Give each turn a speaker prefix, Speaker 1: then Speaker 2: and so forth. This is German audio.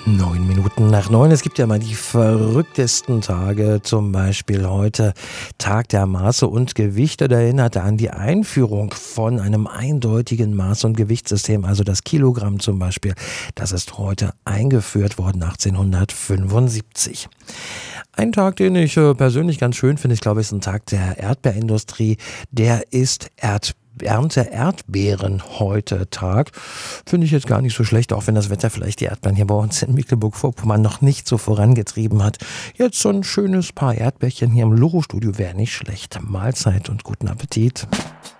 Speaker 1: 9 Minuten nach 9. Es gibt ja mal die verrücktesten Tage, zum Beispiel heute Tag der Maße und Gewichte. Da erinnert er an die Einführung von einem eindeutigen Maß- und Gewichtssystem, also das Kilogramm zum Beispiel. Das ist heute eingeführt worden, 1875. Ein Tag, den ich persönlich ganz schön finde, ich glaube, ist ein Tag der Erdbeerindustrie. Der ist Ernte Erdbeeren heute Tag. Finde ich jetzt gar nicht so schlecht, auch wenn das Wetter vielleicht die Erdbeeren hier bei uns in Mecklenburg-Vorpommern noch nicht so vorangetrieben hat. Jetzt so ein schönes Paar Erdbeerchen hier im Loro-Studio wäre nicht schlecht. Mahlzeit und guten Appetit.